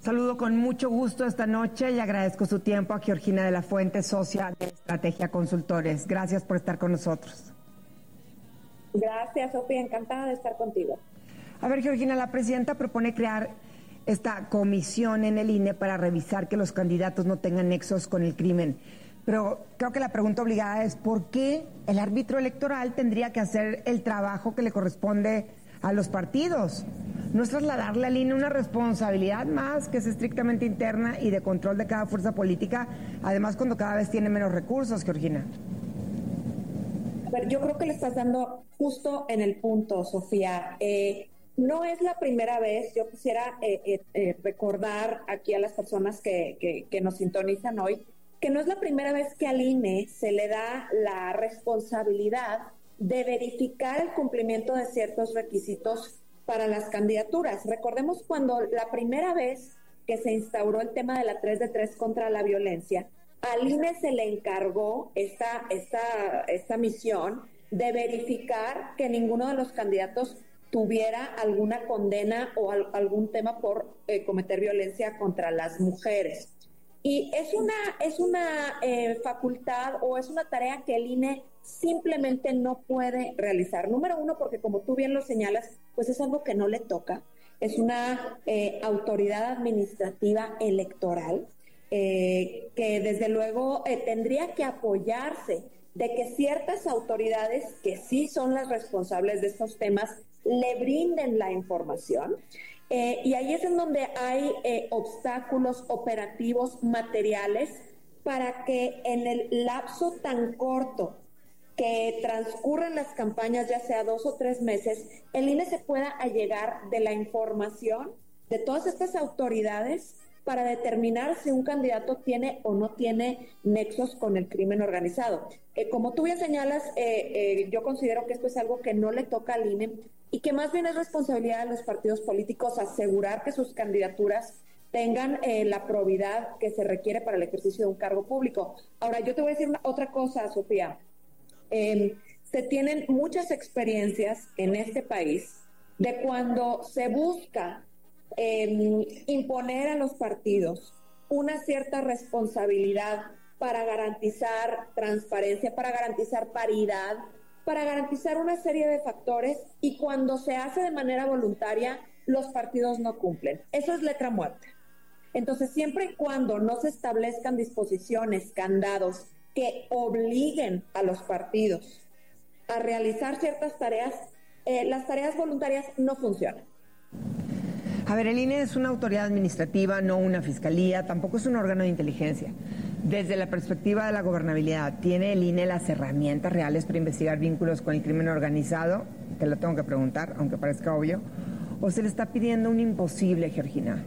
Saludo con mucho gusto esta noche y agradezco su tiempo a Georgina de la Fuente, socia de Estrategia Consultores. Gracias por estar con nosotros. Gracias, Sofía. Encantada de estar contigo. A ver, Georgina, la presidenta propone crear esta comisión en el INE para revisar que los candidatos no tengan nexos con el crimen. Pero creo que la pregunta obligada es ¿por qué el árbitro electoral tendría que hacer el trabajo que le corresponde a los partidos? ¿No es trasladarle al INE una responsabilidad más que es estrictamente interna y de control de cada fuerza política, además cuando cada vez tiene menos recursos, Georgina? A ver, yo creo que le estás dando justo en el punto, Sofía. No es la primera vez, yo quisiera recordar aquí a las personas que nos sintonizan hoy, que no es la primera vez que al INE se le da la responsabilidad de verificar el cumplimiento de ciertos requisitos para las candidaturas. Recordemos cuando la primera vez que se instauró el tema de la 3 de 3 contra la violencia, al INE se le encargó esta misión de verificar que ninguno de los candidatos tuviera alguna condena o algún tema por cometer violencia contra las mujeres. Y es una facultad o es una tarea que el INE simplemente no puede realizar. Número uno, porque como tú bien lo señalas, pues es algo que no le toca. Es una autoridad administrativa electoral que desde luego tendría que apoyarse de que ciertas autoridades que sí son las responsables de estos temas le brinden la información. Y ahí es en donde hay obstáculos operativos materiales para que en el lapso tan corto que transcurren las campañas, ya sea 2 o 3 meses, el INE se pueda allegar de la información de todas estas autoridades para determinar si un candidato tiene o no tiene nexos con el crimen organizado. Como tú bien señalas, yo considero que esto es algo que no le toca al INE y que más bien es responsabilidad de los partidos políticos asegurar que sus candidaturas tengan la probidad que se requiere para el ejercicio de un cargo público. Ahora, yo te voy a decir otra cosa, Sofía. Se tienen muchas experiencias en este país de cuando se busca imponer a los partidos una cierta responsabilidad para garantizar transparencia, para garantizar paridad, para garantizar una serie de factores, y cuando se hace de manera voluntaria, los partidos no cumplen. Eso es letra muerta. Entonces, siempre y cuando no se establezcan disposiciones, candados, que obliguen a los partidos a realizar ciertas tareas, las tareas voluntarias no funcionan. A ver, el INE es una autoridad administrativa, no una fiscalía, tampoco es un órgano de inteligencia. Desde la perspectiva de la gobernabilidad, ¿tiene el INE las herramientas reales para investigar vínculos con el crimen organizado? Te lo tengo que preguntar, aunque parezca obvio. ¿O se le está pidiendo un imposible, Georgina?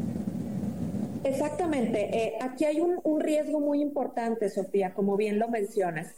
Exactamente. Aquí hay un riesgo muy importante, Sofía, como bien lo mencionas.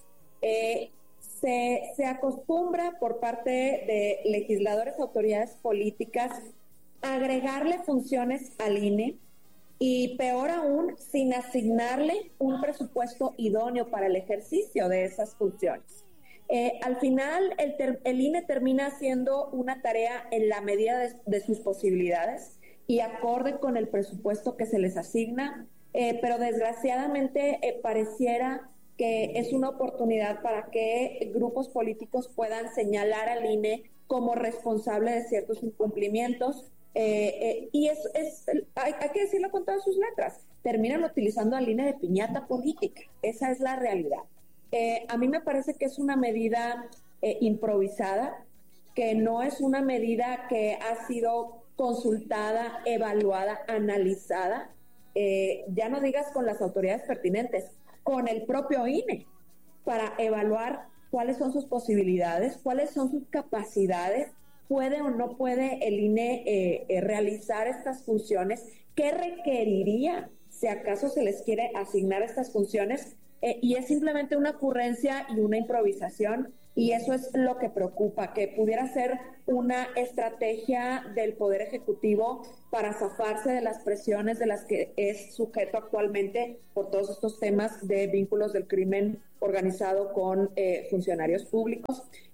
Se acostumbra por parte de legisladores, autoridades políticas, agregarle funciones al INE y peor aún, sin asignarle un presupuesto idóneo para el ejercicio de esas funciones. Al final, el INE termina haciendo una tarea en la medida de sus posibilidades y acorde con el presupuesto que se les asigna, pero desgraciadamente pareciera que es una oportunidad para que grupos políticos puedan señalar al INE como responsable de ciertos incumplimientos. Y hay que decirlo con todas sus letras, terminan utilizando al INE de piñata política. Esa es la realidad. A mí me parece que es una medida improvisada, que no es una medida que ha sido consultada, evaluada, analizada, ya no digas con las autoridades pertinentes, con el propio INE, para evaluar cuáles son sus posibilidades, cuáles son sus capacidades. ¿Puede o no puede el INE realizar estas funciones? ¿Qué requeriría si acaso se les quiere asignar estas funciones? Y es simplemente una ocurrencia y una improvisación, y eso es lo que preocupa, que pudiera ser una estrategia del Poder Ejecutivo para zafarse de las presiones de las que es sujeto actualmente por todos estos temas de vínculos del crimen organizado con funcionarios públicos.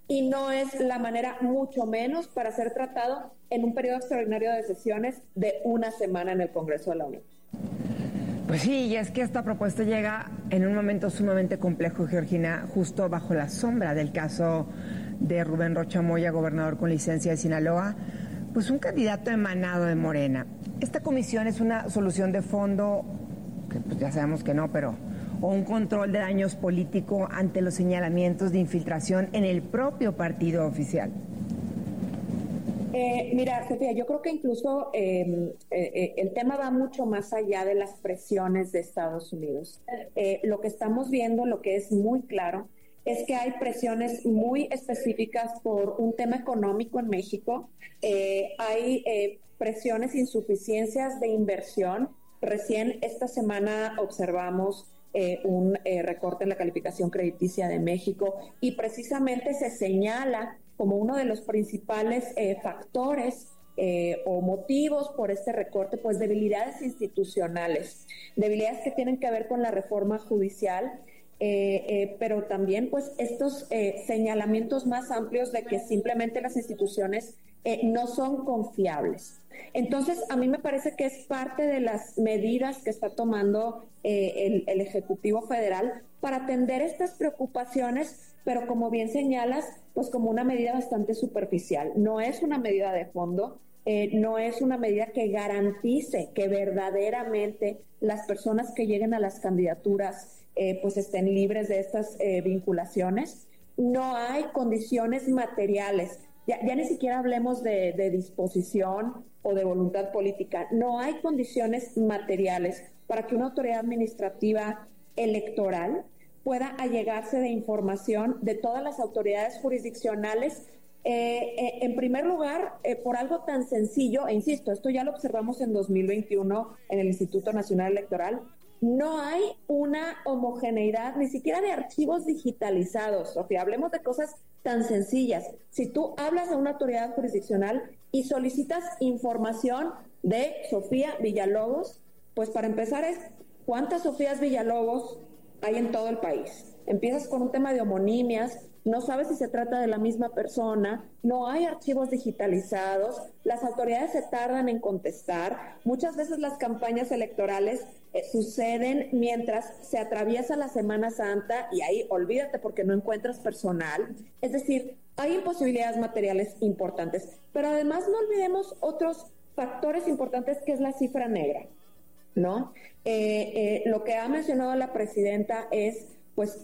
y no es la manera, mucho menos, para ser tratado en un periodo extraordinario de sesiones de una semana en el Congreso de la Unión. Pues sí, y es que esta propuesta llega en un momento sumamente complejo, Georgina, justo bajo la sombra del caso de Rubén Rocha Moya, gobernador con licencia de Sinaloa, pues un candidato emanado de Morena. Esta comisión es una solución de fondo, que pues ya sabemos que no, pero o un control de daños político ante los señalamientos de infiltración en el propio partido oficial. Mira, Sofía, yo creo que incluso el tema va mucho más allá de las presiones de Estados Unidos. Lo que estamos viendo, lo que es muy claro, es que hay presiones muy específicas por un tema económico en México. Hay presiones, insuficiencias de inversión. Recién esta semana observamos un recorte en la calificación crediticia de México y precisamente se señala como uno de los principales factores o motivos por este recorte, pues debilidades institucionales, debilidades que tienen que ver con la reforma judicial, pero también pues estos señalamientos más amplios de que simplemente las instituciones no son confiables. Entonces, a mí me parece que es parte de las medidas que está tomando el Ejecutivo Federal para atender estas preocupaciones, pero como bien señalas, pues como una medida bastante superficial. No es una medida de fondo, no es una medida que garantice que verdaderamente las personas que lleguen a las candidaturas pues estén libres de estas vinculaciones. No hay condiciones materiales. Ya ni siquiera hablemos de disposición o de voluntad política. No hay condiciones materiales para que una autoridad administrativa electoral pueda allegarse de información de todas las autoridades jurisdiccionales. En primer lugar, por algo tan sencillo, e insisto, esto ya lo observamos en 2021 en el Instituto Nacional Electoral, no hay una homogeneidad ni siquiera de archivos digitalizados. Sofía, hablemos de cosas tan sencillas. Si tú hablas a una autoridad jurisdiccional y solicitas información de Sofía Villalobos, pues para empezar es ¿cuántas Sofías Villalobos hay en todo el país? Empiezas con un tema de homonimias, no sabes si se trata de la misma persona, no hay archivos digitalizados, las autoridades se tardan en contestar, muchas veces las campañas electorales suceden mientras se atraviesa la Semana Santa y ahí olvídate porque no encuentras personal. Es decir, hay imposibilidades materiales importantes, pero además no olvidemos otros factores importantes que es la cifra negra, ¿no? Lo que ha mencionado la presidenta es pues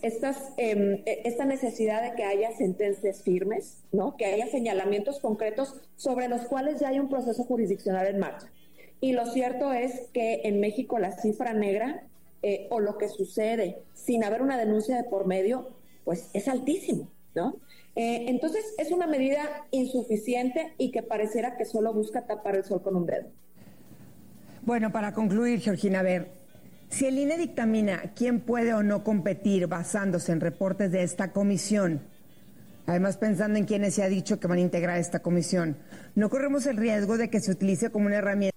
esta necesidad de que haya sentencias firmes, ¿no? Que haya señalamientos concretos sobre los cuales ya hay un proceso jurisdiccional en marcha. Y lo cierto es que en México la cifra negra o lo que sucede sin haber una denuncia de por medio, pues es altísimo, ¿no? Entonces es una medida insuficiente y que pareciera que solo busca tapar el sol con un dedo. Bueno, para concluir, Georgina, a ver, si el INE dictamina quién puede o no competir basándose en reportes de esta comisión, además pensando en quienes se ha dicho que van a integrar esta comisión, ¿no corremos el riesgo de que se utilice como una herramienta